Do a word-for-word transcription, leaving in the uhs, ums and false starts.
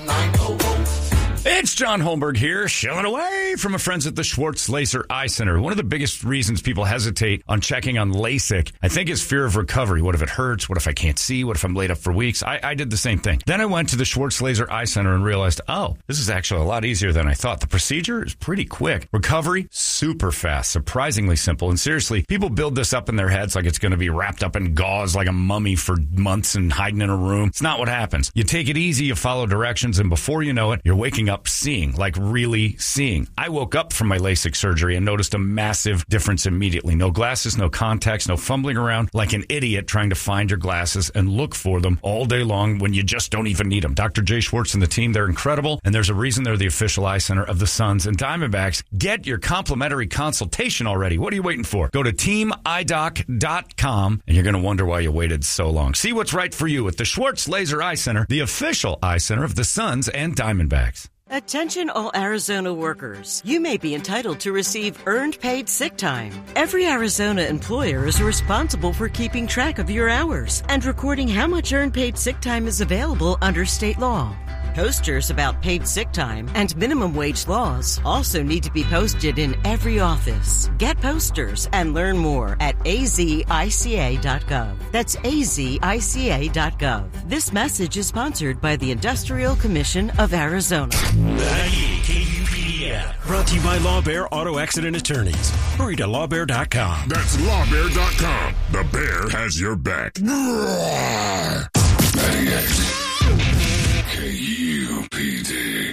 one nine zero zero. It's John Holmberg here, shilling away from my friends at the Schwartz Laser Eye Center. One of the biggest reasons people hesitate on checking on LASIK, I think, is fear of recovery. What if it hurts? What if I can't see? What if I'm laid up for weeks? I, I did the same thing. Then I went to the Schwartz Laser Eye Center and realized, oh, this is actually a lot easier than I thought. The procedure is pretty quick. Recovery, super fast, surprisingly simple. And seriously, people build this up in their heads like it's going to be wrapped up in gauze like a mummy for months and hiding in a room. It's not what happens. You take it easy, you follow directions, and before you know it, you're waking up seeing, like really seeing. I woke up from my LASIK surgery and noticed a massive difference immediately. No glasses, no contacts, no fumbling around like an idiot trying to find your glasses and look for them all day long when you just don't even need them. Doctor Jay Schwartz and the team, they're incredible, and there's a reason they're the official eye center of the Suns and Diamondbacks. Get your complimentary consultation already. What are you waiting for? Go to team eye doc dot com, and you're going to wonder why you waited so long. See what's right for you at the Schwartz Laser Eye Center, the official eye center of the Suns and Diamondbacks. Attention all Arizona workers. You may be entitled to receive earned paid sick time. Every Arizona employer is responsible for keeping track of your hours and recording how much earned paid sick time is available under state law. Posters about paid sick time and minimum wage laws also need to be posted in every office. Get posters and learn more at a z i c a dot gov. That's a z i c a dot gov. This message is sponsored by the Industrial Commission of Arizona. The K U P D app. Brought to you by Law Bear Auto Accident Attorneys. Hurry to law bear dot com. That's law bear dot com. The bear has your back. ninety-eight K U P D.